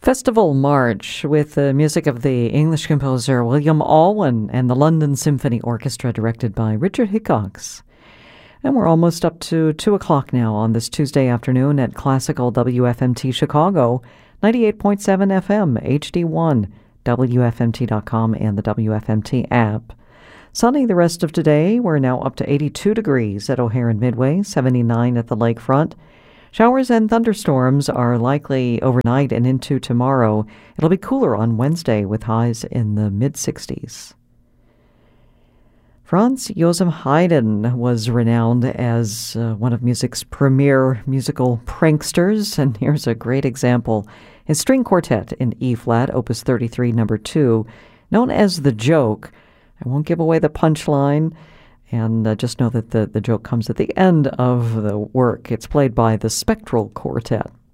Festival March with the music of the English composer William Alwyn and the London Symphony Orchestra directed by Richard Hickox. And we're almost up to 2 o'clock now on this Tuesday afternoon at Classical WFMT Chicago, 98.7 FM, HD1, WFMT.com, and the WFMT app. Sunny the rest of today. We're now up to 82 degrees at O'Hare and Midway, 79 at the lakefront. Showers and thunderstorms are likely overnight and into tomorrow. It'll be cooler on Wednesday with highs in the mid-60s. Franz Josef Haydn was renowned as one of music's premier musical pranksters, and here's a great example. His string quartet in E-flat, Opus 33, number 2, known as The Joke. I won't give away the punchline, and just know that the joke comes at the end of the work. It's played by the Spectral Quartet.